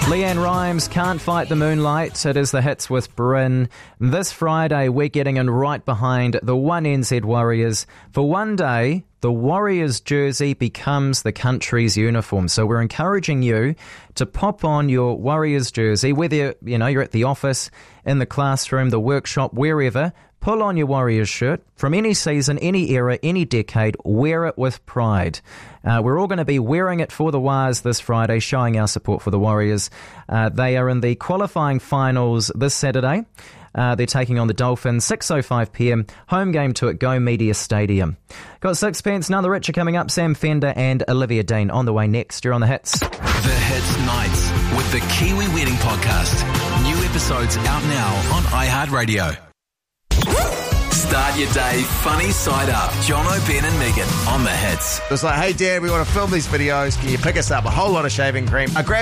Leanne Rimes, Can't Fight the Moonlight. It is the hits with Bryn. This Friday, we're getting in right behind the 1NZ Warriors. For one day, the Warriors jersey becomes the country's uniform. So we're encouraging you to pop on your Warriors jersey, whether you're at the office, in the classroom, the workshop, wherever. Pull on your Warriors shirt from any season, any era, any decade. Wear it with pride. We're all going to be wearing it for the Wars this Friday, showing our support for the Warriors. They are in the qualifying finals this Saturday. They're taking on the Dolphins, 6:05pm, home game to at Go Media Stadium. Got Sixpence, none the richer coming up, Sam Fender and Olivia Dean on the way next. You're on The Hits. The Hits Nights with the Kiwi Wedding Podcast. New episodes out now on iHeartRadio. Start your day funny side up. Jono, Ben and Megan on The Hits. It was like, hey Dad, we want to film these videos. Can you pick us up a whole lot of shaving cream? I grabbed